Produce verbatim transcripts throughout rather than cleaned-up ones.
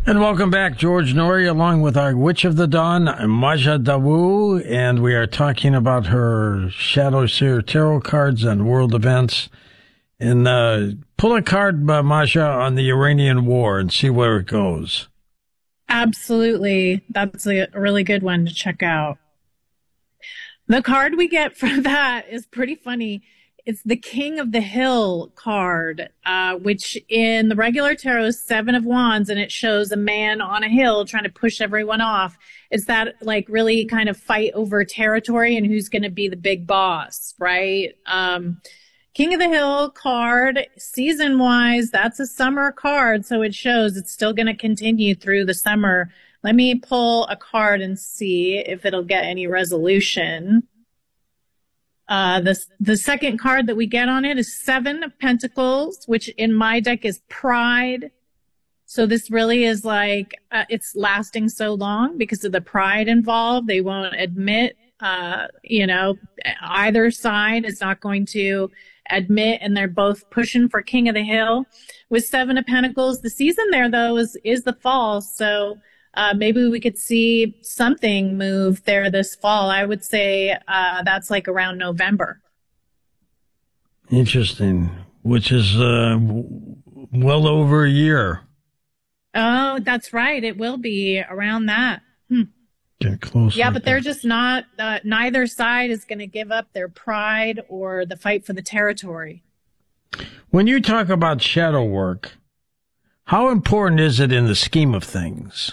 And welcome back, George Noory, along with our Witch of the Dawn, Maja Dawu, and we are talking about her Shadow Seer Tarot cards and world events. And uh, pull a card, uh, Maja, on the Iranian War and see where it goes. Absolutely. That's a really good one to check out. The card we get from that is pretty funny. It's the King of the Hill card, uh, which in the regular tarot is Seven of Wands, and it shows a man on a hill trying to push everyone off. It's that like really kind of fight over territory and who's going to be the big boss, right? Um, King of the Hill card, season-wise, that's a summer card, so it shows it's still going to continue through the summer. Let me pull a card and see if it'll get any resolution. Uh, the, the second card that we get on it is Seven of Pentacles, which in my deck is pride. So this really is like, uh, it's lasting so long because of the pride involved. They won't admit, uh, you know, either side is not going to admit, and they're both pushing for King of the Hill. With Seven of Pentacles, the season there though is, is the fall. So Uh, maybe we could see something move there this fall. I would say uh, that's like around November. Interesting. Which is uh, well over a year. Oh, that's right. It will be around that. Hmm. Get close. Yeah, like but they're that. just not, uh, neither side is going to give up their pride or the fight for the territory. When you talk about shadow work, how important is it in the scheme of things?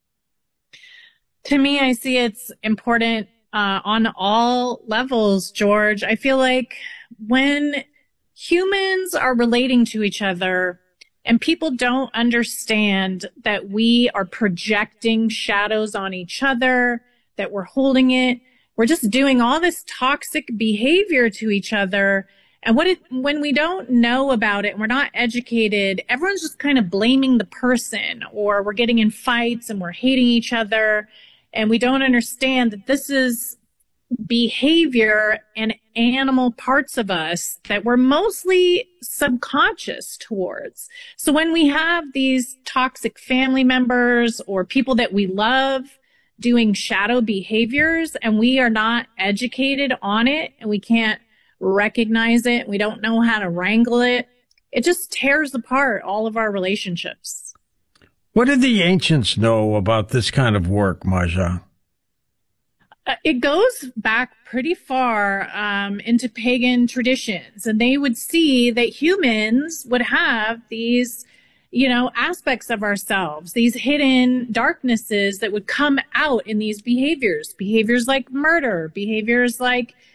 To me, I see it's important uh, on all levels, George. I feel like when humans are relating to each other and people don't understand that we are projecting shadows on each other, that we're holding it, we're just doing all this toxic behavior to each other. And what it, when we don't know about it and we're not educated, everyone's just kind of blaming the person, or we're getting in fights and we're hating each other. And we don't understand that this is behavior and animal parts of us that we're mostly subconscious towards. So when we have these toxic family members or people that we love doing shadow behaviors and we are not educated on it and we can't recognize it, we don't know how to wrangle it, it just tears apart all of our relationships. What did the ancients know about this kind of work, Maja? Uh, it goes back pretty far um, into pagan traditions, and they would see that humans would have these, you know, aspects of ourselves, these hidden darknesses that would come out in these behaviors, behaviors like murder, behaviors like